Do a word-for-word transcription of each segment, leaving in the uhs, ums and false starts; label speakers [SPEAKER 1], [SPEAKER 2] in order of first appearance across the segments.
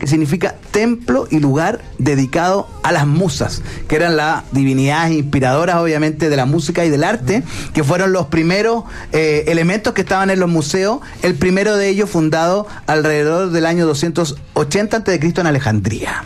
[SPEAKER 1] significa templo y lugar dedicado a las musas, que eran las divinidades inspiradoras, obviamente, de la música y del arte, que fueron los primeros eh, elementos que estaban en los museos, el primero de ellos fundado alrededor del año doscientos ochenta antes de Cristo en Alejandría.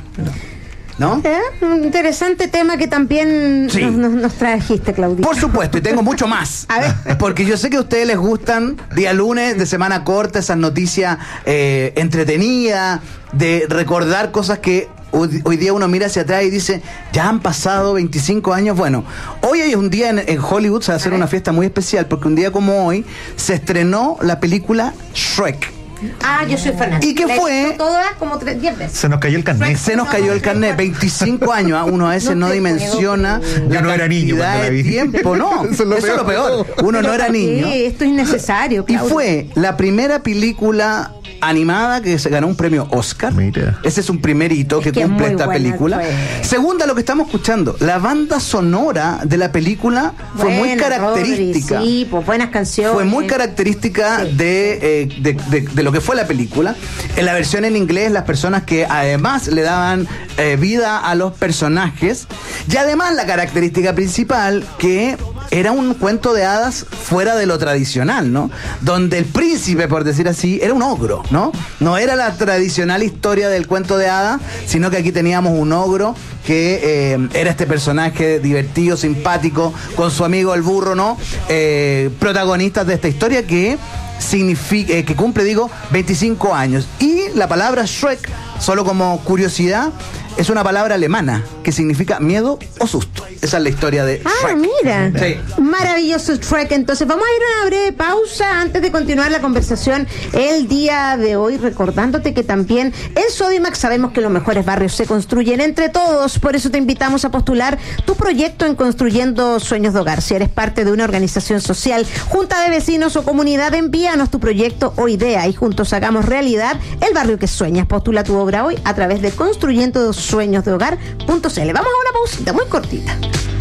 [SPEAKER 1] ¿No?
[SPEAKER 2] ¿Eh? Un interesante tema que también sí. nos, nos, nos trajiste, Claudita.
[SPEAKER 1] Por supuesto, y tengo mucho más.
[SPEAKER 2] A ver.
[SPEAKER 1] Porque yo sé que a ustedes les gustan día lunes, de semana corta, esas noticias eh, entretenidas, de recordar cosas que hoy, hoy día uno mira hacia atrás y dice, ya han pasado veinticinco años. Bueno, hoy hay un día en, en Hollywood, se va a hacer una fiesta muy especial, porque un día como hoy se estrenó la película Shrek.
[SPEAKER 2] Ah, yo soy fanática.
[SPEAKER 1] ¿Y qué fue?
[SPEAKER 2] Todas como tres, diez veces.
[SPEAKER 3] Se nos cayó el carnet.
[SPEAKER 1] Se nos cayó el carnet. veinticinco años. Uno a veces no, no dimensiona
[SPEAKER 3] puedo. La Yo no era niño cuando la vi.
[SPEAKER 1] Tiempo, no. Eso es lo, Eso es lo peor. Uno no era niño.
[SPEAKER 2] Sí, esto es innecesario, Claudia.
[SPEAKER 1] Y fue la primera película animada que se ganó un premio Oscar. Mira. Ese es un primer hito que, que cumple esta película. Fue. Segunda, lo que estamos escuchando, la banda sonora de la película fue bueno, muy característica.
[SPEAKER 2] Rodri, sí, pues buenas canciones.
[SPEAKER 1] Fue muy característica sí. de, eh, de, de, de lo que fue la película. En la versión en inglés, las personas que además le daban eh, vida a los personajes. Y además la característica principal, que era un cuento de hadas fuera de lo tradicional, ¿no? Donde el príncipe, por decir así, era un ogro, ¿no? No era la tradicional historia del cuento de hadas, sino que aquí teníamos un ogro que eh, era este personaje divertido, simpático, con su amigo el burro, ¿no? Eh, protagonistas de esta historia que significa, eh, que cumple, digo, veinticinco años. Y la palabra Shrek, solo como curiosidad, es una palabra alemana que significa miedo o susto. Esa es la historia de Shrek.
[SPEAKER 2] Ah, mira.
[SPEAKER 1] Sí.
[SPEAKER 2] Maravilloso Shrek. Entonces vamos a ir a una breve pausa antes de continuar la conversación el día de hoy, recordándote que también en Sodimac sabemos que los mejores barrios se construyen entre todos. Por eso te invitamos a postular tu proyecto en Construyendo Sueños de Hogar. Si eres parte de una organización social, junta de vecinos o comunidad, envíanos tu proyecto o idea y juntos hagamos realidad el barrio que sueñas. Postula tu obra hoy a través de Construyendo Sueños de Hogar punto c l. Vamos a una pausita muy cortita.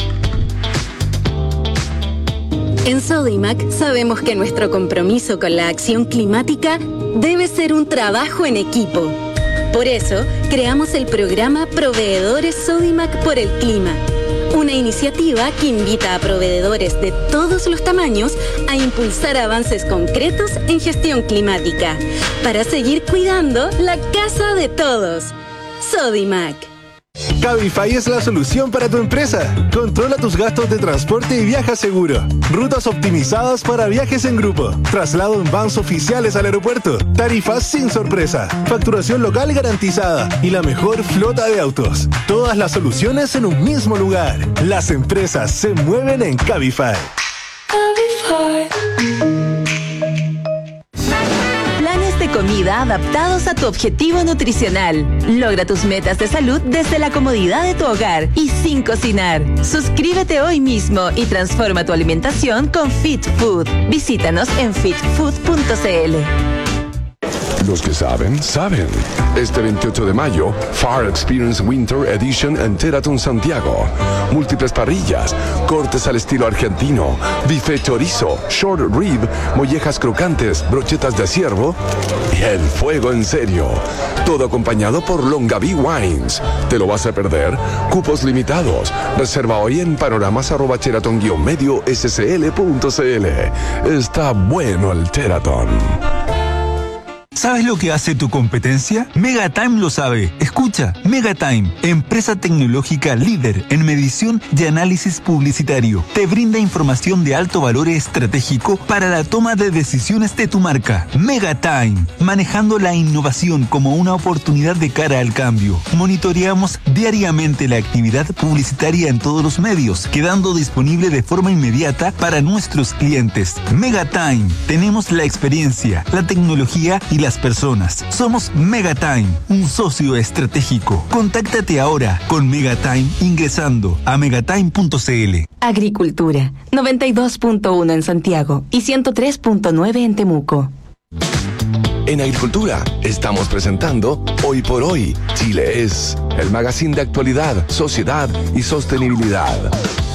[SPEAKER 4] En Sodimac sabemos que nuestro compromiso con la acción climática debe ser un trabajo en equipo. Por eso, creamos el programa Proveedores Sodimac por el Clima, una iniciativa que invita a proveedores de todos los tamaños a impulsar avances concretos en gestión climática para seguir cuidando la casa de todos. Sodimac.
[SPEAKER 5] Cabify es la solución para tu empresa. Controla tus gastos de transporte y viaja seguro. Rutas optimizadas para viajes en grupo. Traslado en vans oficiales al aeropuerto. Tarifas sin sorpresa. Facturación local garantizada. Y la mejor flota de autos. Todas las soluciones en un mismo lugar. Las empresas se mueven en Cabify.
[SPEAKER 6] Cabify. De comida adaptados a tu objetivo nutricional. Logra tus metas de salud desde la comodidad de tu hogar y sin cocinar. Suscríbete hoy mismo y transforma tu alimentación con Fit Food. Visítanos en fit food punto c l.
[SPEAKER 7] Los que saben, saben. Este veintiocho de mayo, Far Experience Winter Edition en Teraton Santiago. Múltiples parrillas, cortes al estilo argentino, bife chorizo, short rib, mollejas crocantes, brochetas de ciervo y el fuego en serio. Todo acompañado por Longaví Wines. ¿Te lo vas a perder? Cupos limitados. Reserva hoy en panoramas arroba teraton guion medio s c l punto c l. Está bueno el Teraton.
[SPEAKER 8] ¿Sabes lo que hace tu competencia? Megatime lo sabe. Escucha, Megatime, empresa tecnológica líder en medición y análisis publicitario. Te brinda información de alto valor estratégico para la toma de decisiones de tu marca. Megatime, manejando la innovación como una oportunidad de cara al cambio. Monitoreamos diariamente la actividad publicitaria en todos los medios, quedando disponible de forma inmediata para nuestros clientes. Megatime, tenemos la experiencia, la tecnología y las personas. Somos Megatime, un socio estratégico. Contáctate ahora con Megatime ingresando a megatime punto c l.
[SPEAKER 6] Agricultura, noventa y dos punto uno en Santiago y ciento tres punto nueve en Temuco.
[SPEAKER 7] En Agricultura estamos presentando Hoy por Hoy, Chile es, el magazine de actualidad, sociedad y sostenibilidad.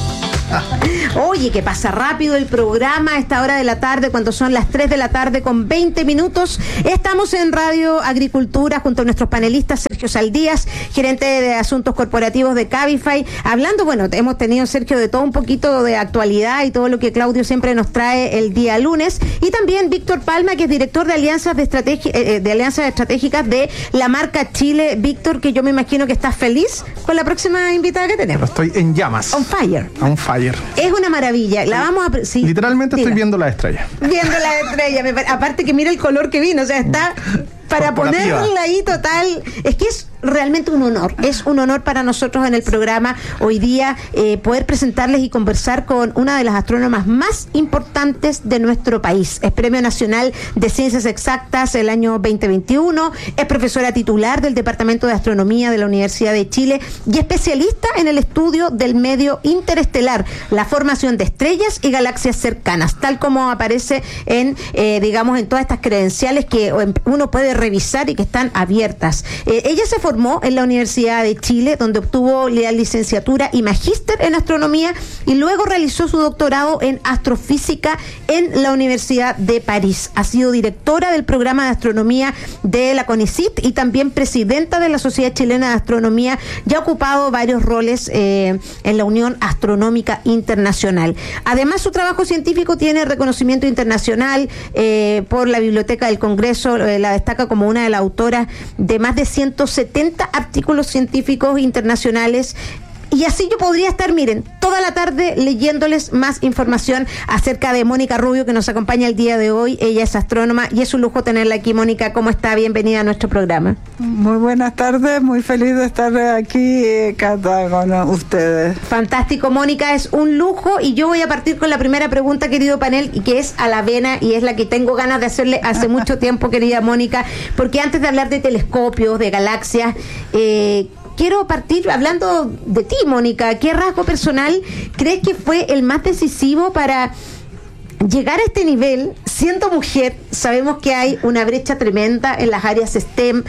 [SPEAKER 2] Oye, que pasa rápido el programa a esta hora de la tarde, cuando son las tres de la tarde con veinte minutos. Estamos en Radio Agricultura junto a nuestros panelistas, Sergio Saldías, gerente de Asuntos Corporativos de Cabify, hablando, bueno, hemos tenido, Sergio, de todo un poquito de actualidad y todo lo que Claudio siempre nos trae el día lunes, y también Víctor Palma, que es director de alianzas de, estrategi- eh, de alianzas estratégicas de la marca Chile. Víctor, que yo me imagino que estás feliz con la próxima invitada que tenemos.
[SPEAKER 3] Estoy en llamas.
[SPEAKER 2] On fire.
[SPEAKER 3] On fire.
[SPEAKER 2] Es una maravilla. La vamos a... Sí,
[SPEAKER 3] literalmente
[SPEAKER 2] diga.
[SPEAKER 3] Estoy viendo la estrella.
[SPEAKER 2] Viendo la estrella. Me pare- Aparte que mira el color que vino. O sea, está para ponerla ahí total. Es que es realmente un honor. Es un honor para nosotros en el programa hoy día eh, poder presentarles y conversar con una de las astrónomas más importantes de nuestro país. Es Premio Nacional de Ciencias Exactas el año veinte veintiuno. Es profesora titular del Departamento de Astronomía de la Universidad de Chile y especialista en el estudio del medio interestelar, la formación de estrellas y galaxias cercanas, tal como aparece en, eh, digamos, en todas estas credenciales que uno puede revisar y que están abiertas. Eh, ella se formó en la Universidad de Chile, donde obtuvo la licenciatura y magíster en astronomía, y luego realizó su doctorado en astrofísica en la Universidad de París. Ha sido directora del programa de astronomía de la CONICYT y también presidenta de la Sociedad Chilena de Astronomía, y ha ocupado varios roles eh, en la Unión Astronómica Internacional. Además, su trabajo científico tiene reconocimiento internacional eh, por la Biblioteca del Congreso, eh, la destaca como una de las autoras de más de ciento setenta artículos científicos internacionales. Y así yo podría estar, miren, toda la tarde leyéndoles más información acerca de Mónica Rubio, que nos acompaña el día de hoy. Ella es astrónoma y es un lujo tenerla aquí. Mónica, ¿cómo está? Bienvenida a nuestro programa.
[SPEAKER 9] Muy buenas tardes, muy feliz de estar aquí, eh, Cata, con ustedes.
[SPEAKER 2] Fantástico, Mónica, es un lujo, y yo voy a partir con la primera pregunta, querido panel, y que es a la vena, y es la que tengo ganas de hacerle hace mucho tiempo, querida Mónica, porque antes de hablar de telescopios, de galaxias, eh, quiero partir hablando de ti, Mónica. ¿Qué rasgo personal crees que fue el más decisivo para llegar a este nivel? Siendo mujer, sabemos que hay una brecha tremenda en las áreas STEM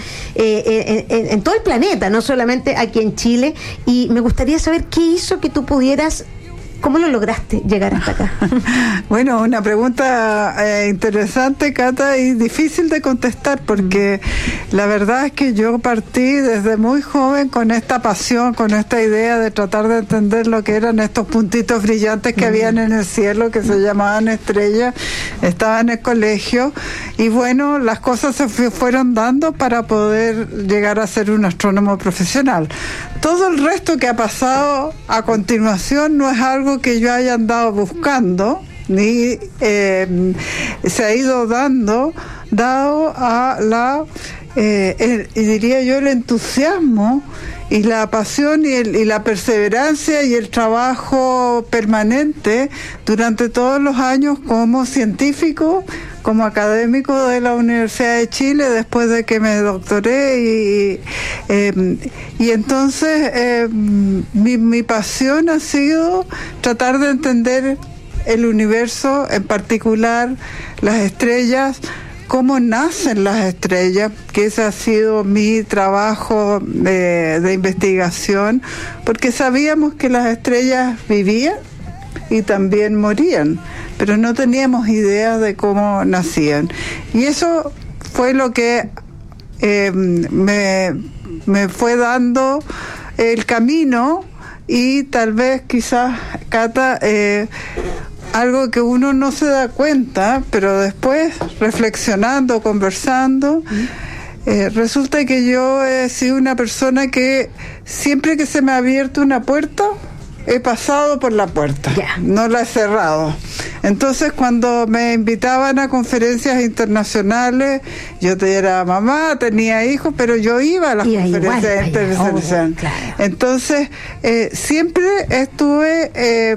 [SPEAKER 2] eh, en, en, en todo el planeta, no solamente aquí en Chile, y me gustaría saber qué hizo que tú pudieras... ¿Cómo lo lograste llegar hasta acá?
[SPEAKER 9] Bueno, una pregunta eh, interesante, Cata, y difícil de contestar, porque la verdad es que yo partí desde muy joven con esta pasión, con esta idea de tratar de entender lo que eran estos puntitos brillantes que habían en el cielo, que se llamaban estrellas. Estaba en el colegio y bueno, las cosas se fu- fueron dando para poder llegar a ser un astrónomo profesional. Todo el resto que ha pasado a continuación no es algo que yo haya andado buscando, ni eh, se ha ido dando, dado a la, eh, el, y diría yo, el entusiasmo y la pasión y, el, y la perseverancia y el trabajo permanente durante todos los años como científico, como académico de la Universidad de Chile, después de que me doctoré, y, eh, y entonces eh, mi, mi pasión ha sido tratar de entender el universo, en particular las estrellas, cómo nacen las estrellas, que ese ha sido mi trabajo de, de investigación, porque sabíamos que las estrellas vivían y también morían, pero no teníamos idea de cómo nacían. Y eso fue lo que eh, me, me fue dando el camino, y tal vez quizás, Cata, eh, algo que uno no se da cuenta, pero después, reflexionando, conversando, eh, resulta que yo he sido una persona que siempre que se me ha abierto una puerta, he pasado por la puerta, yeah. No la he cerrado. Entonces, cuando me invitaban a conferencias internacionales, yo era mamá, tenía hijos, pero yo iba a las yeah, conferencias igual, internacionales. Oh, claro. Entonces, eh, siempre estuve... Eh,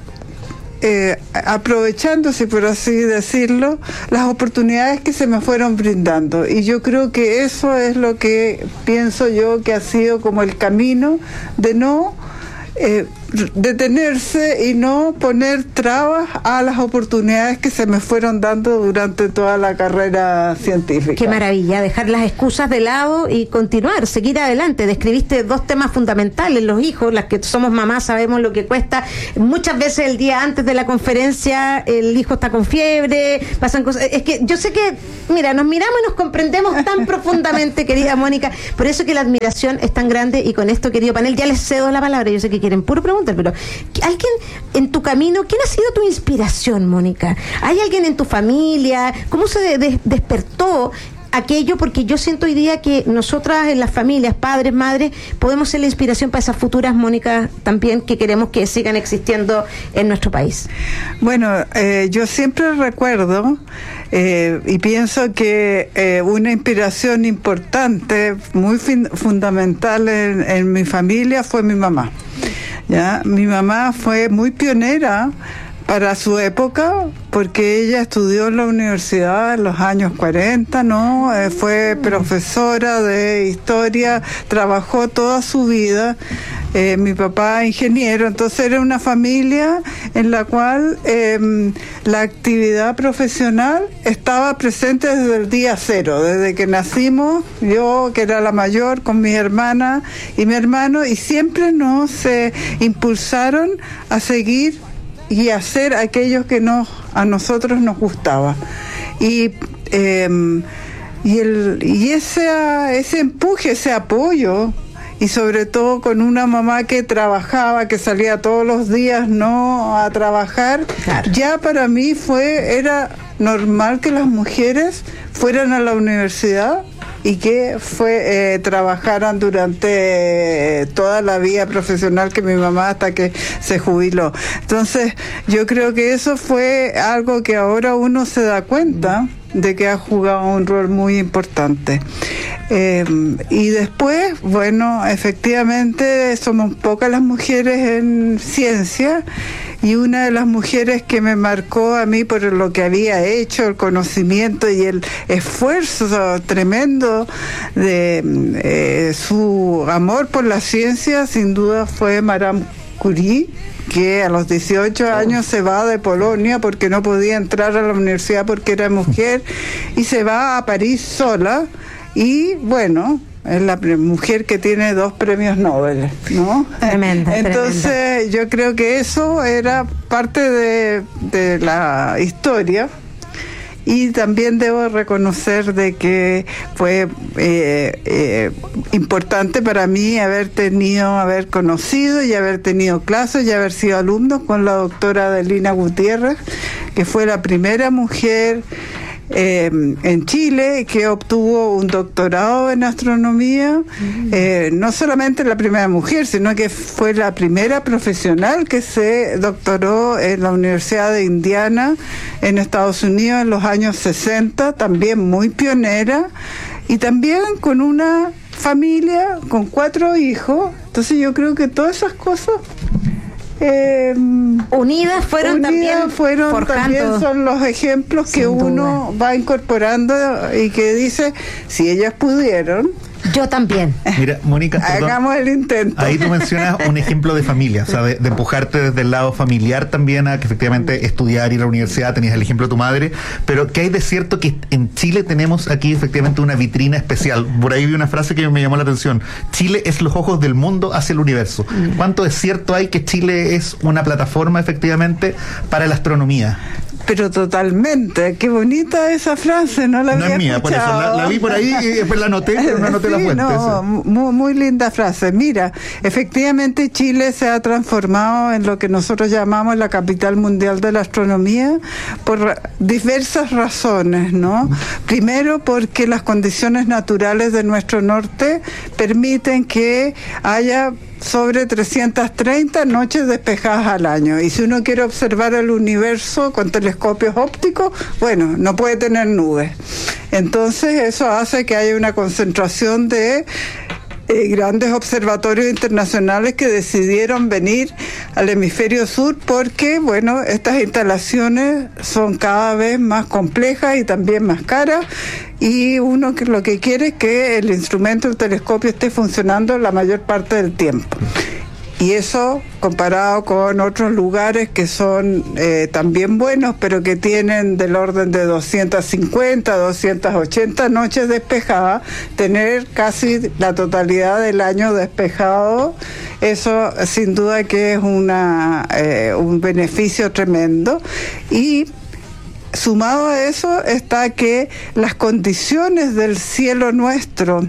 [SPEAKER 9] Eh, aprovechando, si por así decirlo, las oportunidades que se me fueron brindando, y yo creo que eso es lo que pienso yo que ha sido como el camino de no eh, detenerse y no poner trabas a las oportunidades que se me fueron dando durante toda la carrera científica.
[SPEAKER 2] Qué maravilla, dejar las excusas de lado y continuar, seguir adelante. Describiste dos temas fundamentales, los hijos, las que somos mamás sabemos lo que cuesta. Muchas veces el día antes de la conferencia el hijo está con fiebre, pasan cosas. Es que yo sé que, mira, nos miramos y nos comprendemos tan profundamente, querida Mónica, por eso que la admiración es tan grande. Y con esto, querido panel, ya les cedo la palabra. Yo sé que quieren puro preguntar, pero ¿alguien en tu camino, quién ha sido tu inspiración, Mónica? ¿Hay alguien en tu familia? ¿Cómo se de- de- despertó aquello? Porque yo siento hoy día que nosotras en las familias, padres, madres, podemos ser la inspiración para esas futuras Mónicas también que queremos que sigan existiendo en nuestro país.
[SPEAKER 9] Bueno, eh, yo siempre recuerdo eh, y pienso que eh, una inspiración importante, muy fin- fundamental en, en mi familia fue mi mamá. ¿Ya? Mi mamá fue muy pionera para su época, porque ella estudió en la universidad en los años cuarenta, ¿no? Eh, fue profesora de historia, trabajó toda su vida. Eh, mi papá ingeniero, entonces era una familia en la cual eh, la actividad profesional estaba presente desde el día cero, desde que nacimos, yo que era la mayor con mi hermana y mi hermano, y siempre nos eh, impulsaron a seguir y hacer aquello que nos, a nosotros nos gustaba. Y eh, y el y ese ese empuje, ese apoyo, y sobre todo con una mamá que trabajaba, que salía todos los días no a trabajar, claro. Ya para mí fue era normal que las mujeres fueran a la universidad y que fue eh, trabajaran durante eh, toda la vida profesional que mi mamá hasta que se jubiló. Entonces yo creo que eso fue algo que ahora uno se da cuenta de que ha jugado un rol muy importante. Eh, y después, bueno, efectivamente somos pocas las mujeres en ciencia, y una de las mujeres que me marcó a mí por lo que había hecho, el conocimiento y el esfuerzo tremendo de eh, su amor por la ciencia, sin duda fue Madame Curie, que a los dieciocho años se va de Polonia porque no podía entrar a la universidad porque era mujer, y se va a París sola, y bueno, es la mujer que tiene dos premios Nobel, ¿no?
[SPEAKER 2] Tremenda.
[SPEAKER 9] Entonces
[SPEAKER 2] tremenda.
[SPEAKER 9] Yo creo que eso era parte de, de la historia. Y también debo reconocer de que fue eh, eh, importante para mí haber tenido, haber conocido y haber tenido clases y haber sido alumnos con la doctora Adelina Gutiérrez, que fue la primera mujer Eh, en Chile que obtuvo un doctorado en astronomía, eh, no solamente la primera mujer, sino que fue la primera profesional que se doctoró en la Universidad de Indiana en Estados Unidos en los años sesenta, también muy pionera, y también con una familia con cuatro hijos. Entonces yo creo que todas esas cosas Eh,
[SPEAKER 2] unidas fueron
[SPEAKER 9] unidas
[SPEAKER 2] también
[SPEAKER 9] fueron
[SPEAKER 2] forjando.
[SPEAKER 9] también son los ejemplos que
[SPEAKER 2] Sin
[SPEAKER 9] uno
[SPEAKER 2] duda.
[SPEAKER 9] va incorporando y que dice, si ellas pudieron,
[SPEAKER 2] yo también.
[SPEAKER 3] Mira, Mónica, perdón,
[SPEAKER 9] hagamos el intento.
[SPEAKER 3] ahí tú mencionas un ejemplo de familia, o sea, de, de empujarte desde el lado familiar también a que efectivamente estudiar, ir a la universidad, tenías el ejemplo de tu madre, pero que hay de cierto que en Chile tenemos aquí efectivamente una vitrina especial. Por ahí vi una frase que me llamó la atención: Chile es los ojos del mundo hacia el universo. ¿Cuánto de cierto hay que Chile es una plataforma efectivamente para la astronomía?
[SPEAKER 9] Pero totalmente, qué bonita esa frase, no la
[SPEAKER 3] No
[SPEAKER 9] había
[SPEAKER 3] es mía, por eso
[SPEAKER 9] escuchado.
[SPEAKER 3] la, la vi por ahí y después la anoté, pero no anoté
[SPEAKER 9] Sí,
[SPEAKER 3] la fuente.
[SPEAKER 9] no,
[SPEAKER 3] sí.
[SPEAKER 9] muy, muy linda frase. Mira, efectivamente Chile se ha transformado en lo que nosotros llamamos la capital mundial de la astronomía por diversas razones, ¿no? Primero, porque las condiciones naturales de nuestro norte permiten que haya sobre trescientas treinta noches despejadas al año, y si uno quiere observar el universo con telescopios ópticos, bueno, no puede tener nubes. Entonces eso hace que haya una concentración de eh, grandes observatorios internacionales que decidieron venir al hemisferio sur porque, bueno, estas instalaciones son cada vez más complejas y también más caras, y uno que lo que quiere es que el instrumento, el telescopio, esté funcionando la mayor parte del tiempo. Y eso comparado con otros lugares que son eh, también buenos, pero que tienen del orden de doscientas cincuenta, doscientas ochenta noches despejadas, tener casi la totalidad del año despejado, eso sin duda que es una eh, un beneficio tremendo. Y sumado a eso está que las condiciones del cielo nuestro,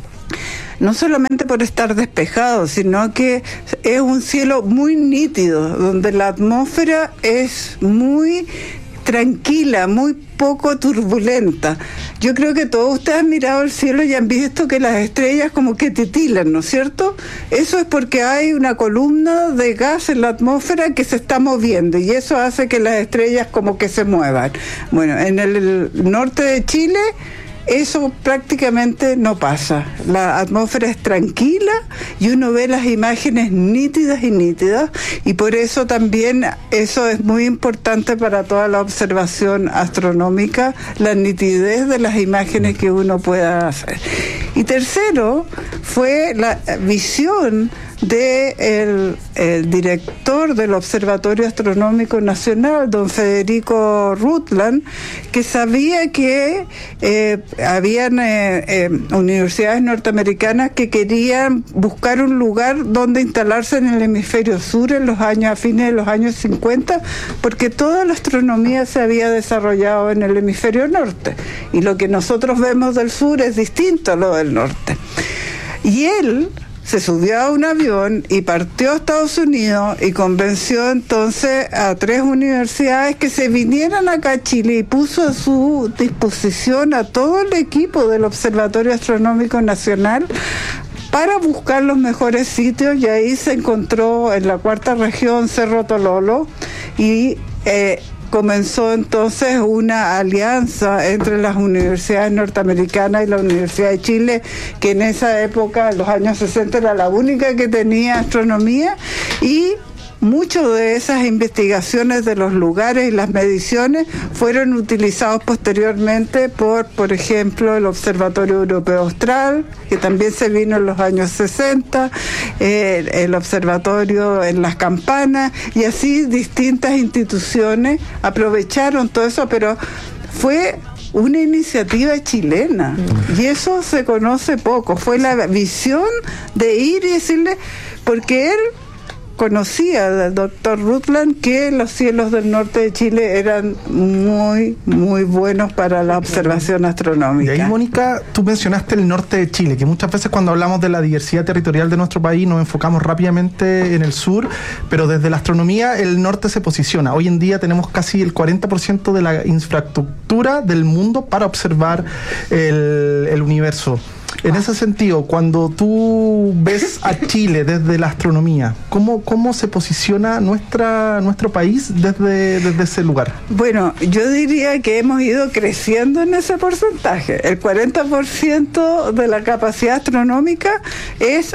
[SPEAKER 9] no solamente por estar despejado, sino que es un cielo muy nítido, donde la atmósfera es muy tranquila, muy poco turbulenta. Yo creo que todos ustedes han mirado el cielo y han visto que las estrellas como que titilan, ¿no es cierto? Eso es porque hay una columna de gas en la atmósfera que se está moviendo y eso hace que las estrellas como que se muevan. Bueno, en el norte de Chile eso prácticamente no pasa. La atmósfera es tranquila y uno ve las imágenes nítidas y nítidas, y por eso también eso es muy importante para toda la observación astronómica, la nitidez de las imágenes que uno pueda hacer. Y tercero, fue la visión de el, el director del Observatorio Astronómico Nacional, don Federico Rutland, que sabía que eh, habían eh, eh, universidades norteamericanas que querían buscar un lugar donde instalarse en el hemisferio sur en los años, a fines de los años cincuenta, porque toda la astronomía se había desarrollado en el hemisferio norte, y lo que nosotros vemos del sur es distinto a lo del norte. Y él se subió a un avión y partió a Estados Unidos y convenció entonces a tres universidades que se vinieran acá a Chile y puso a su disposición a todo el equipo del Observatorio Astronómico Nacional para buscar los mejores sitios, y ahí se encontró en la cuarta región Cerro Tololo y eh, comenzó entonces una alianza entre las universidades norteamericanas y la Universidad de Chile, que en esa época, en los años sesenta, era la única que tenía astronomía, y muchas de esas investigaciones de los lugares y las mediciones fueron utilizados posteriormente por, por ejemplo, el Observatorio Europeo Austral, que también se vino en los años sesenta, eh, el observatorio en Las Campanas, y así distintas instituciones aprovecharon todo eso, pero fue una iniciativa chilena, y eso se conoce poco. Fue la visión de ir y decirle, porque él conocía del doctor Rutland que los cielos del norte de Chile eran muy, muy buenos para la observación astronómica.
[SPEAKER 10] Y ahí, Mónica, tú mencionaste el norte de Chile, que muchas veces cuando hablamos de la diversidad territorial de nuestro país nos enfocamos rápidamente en el sur, pero desde la astronomía el norte se posiciona. Hoy en día tenemos casi el cuarenta por ciento de la infraestructura del mundo para observar el, el universo. En ese sentido, cuando tú ves a Chile desde la astronomía, ¿cómo, cómo se posiciona nuestra, nuestro país desde, desde ese lugar?
[SPEAKER 9] Bueno, yo diría que hemos ido creciendo en ese porcentaje. El cuarenta por ciento de la capacidad astronómica es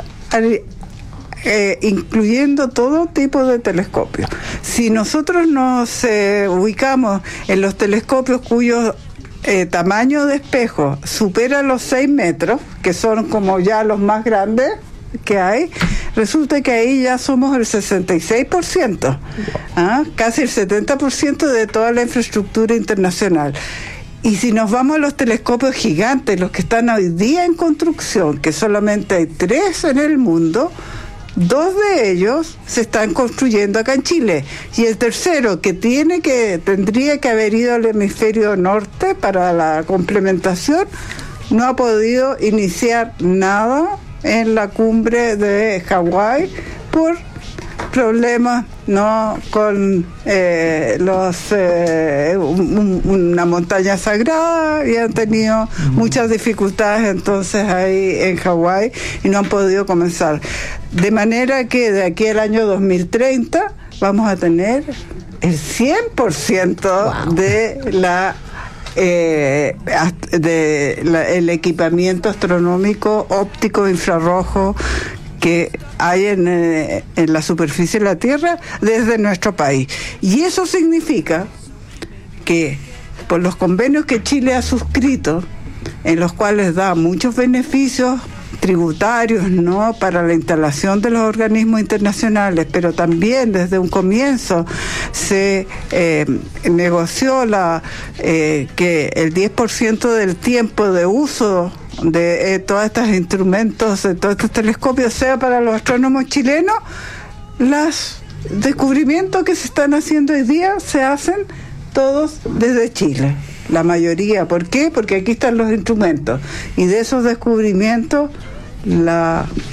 [SPEAKER 9] Eh, incluyendo todo tipo de telescopios. Si nosotros nos eh, ubicamos en los telescopios cuyos eh, tamaño de espejo supera los seis metros, que son como ya los más grandes que hay, resulta que ahí ya somos el sesenta y seis por ciento, ¿ah? Casi el setenta por ciento de toda la infraestructura internacional. Y si nos vamos a los telescopios gigantes, los que están hoy día en construcción, que solamente hay tres en el mundo, dos de ellos se están construyendo acá en Chile, y el tercero, que tiene que tendría que haber ido al hemisferio norte para la complementación, no ha podido iniciar nada en la cumbre de Hawái por problemas no con eh, los eh, un, una montaña sagrada, y han tenido uh-huh. muchas dificultades entonces ahí en Hawái y no han podido comenzar, de manera que de aquí al año dos mil treinta vamos a tener el cien por ciento wow. de la Eh, de la, el equipamiento astronómico óptico infrarrojo que hay en, eh, en la superficie de la Tierra desde nuestro país. Y eso significa que por los convenios que Chile ha suscrito, en los cuales da muchos beneficios tributarios, ¿no?, para la instalación de los organismos internacionales, pero también desde un comienzo se eh, negoció la eh, que el diez por ciento del tiempo de uso de eh, todos estos instrumentos, de todos estos telescopios, sea para los astrónomos chilenos. Los descubrimientos que se están haciendo hoy día se hacen todos desde Chile, la mayoría. ¿Por qué? Porque aquí están los instrumentos, y de esos descubrimientos la